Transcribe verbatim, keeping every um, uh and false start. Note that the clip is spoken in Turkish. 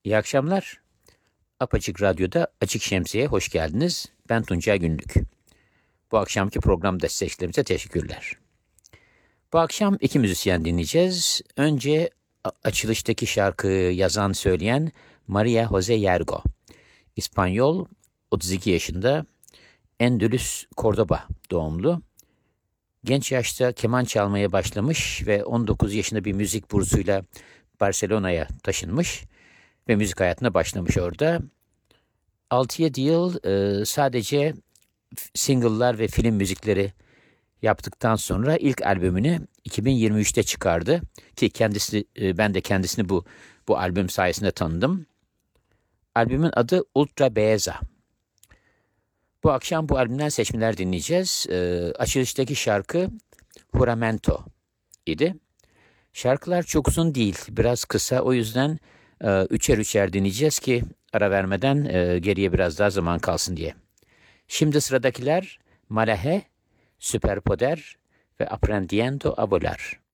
İyi akşamlar. Apaçık Radyo'da Açık Şemsiye'ye hoş geldiniz. Ben Tuncay Günlük. Bu akşamki program destekçilerimize teşekkürler. Bu akşam iki müzisyen dinleyeceğiz. Önce a- açılıştaki şarkıyı yazan söyleyen Maria Jose Yergo. İspanyol, otuz iki yaşında, Endülüs, Cordoba doğumlu. Genç yaşta keman çalmaya başlamış ve on dokuz yaşında bir müzik bursuyla Barcelona'ya taşınmış ve müzik hayatına başlamış orada. altı yedi yıl e, sadece single'lar ve film müzikleri yaptıktan sonra ilk albümünü iki bin yirmi üçte çıkardı ki kendisi e, ben de kendisini bu bu albüm sayesinde tanıdım. Albümün adı Ultra Beza. Bu akşam bu albümden seçmeler dinleyeceğiz. E, açılıştaki şarkı Juramento idi. Şarkılar çok uzun değil, biraz kısa. O yüzden e, üçer üçer dinleyeceğiz ki ara vermeden e, geriye biraz daha zaman kalsın diye. Şimdi sıradakiler Malaje, Superpoder ve Aprendiendo a Volar.